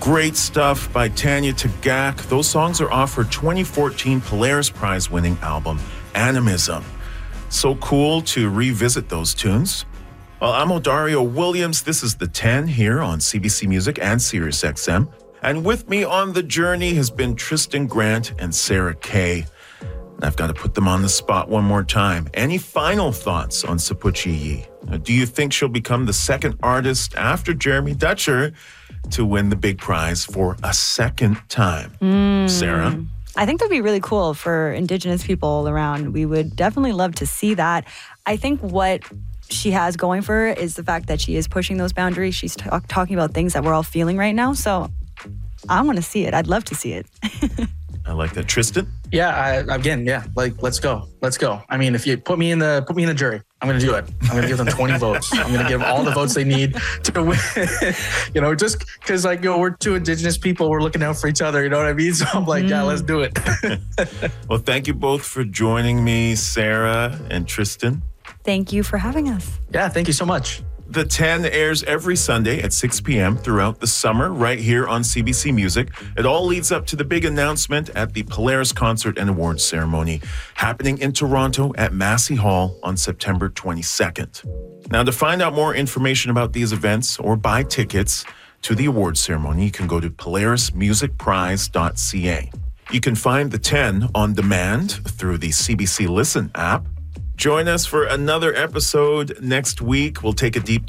Great stuff by Tanya Tagaq. Those songs are off her 2014 Polaris Prize-winning album, Animism. So cool to revisit those tunes. Well, I'm Odario Williams. This is The 10 here on CBC Music and SiriusXM. And with me on the journey has been Tristan Grant and Sarah Kay. And I've got to put them on the spot one more time. Any final thoughts on Sapuchi? Do you think she'll become the second artist after Jeremy Dutcher to win the big prize for a second time? Sarah? I think that'd be really cool for Indigenous people all around. We would definitely love to see that. I think what she has going for her is the fact that she is pushing those boundaries. She's talking about things that we're all feeling right now. So I want to see it. I'd love to see it. I like that. Tristan? Yeah, let's go. I mean, if you put me in the jury, I'm going to do it. I'm going to give them 20 votes. I'm going to give them all the votes they need to win. Just because we're two Indigenous people, we're looking out for each other. You know what I mean? So I'm like, yeah, let's do it. Well, thank you both for joining me, Sarah and Tristan. Thank you for having us. Yeah, thank you so much. The 10 airs every Sunday at 6 p.m. throughout the summer, right here on CBC Music. It all leads up to the big announcement at the Polaris Concert and Awards Ceremony, happening in Toronto at Massey Hall on September 22nd. Now, to find out more information about these events or buy tickets to the awards ceremony, you can go to polarismusicprize.ca. You can find the 10 on demand through the CBC Listen app. Join us for another episode next week. We'll take a deep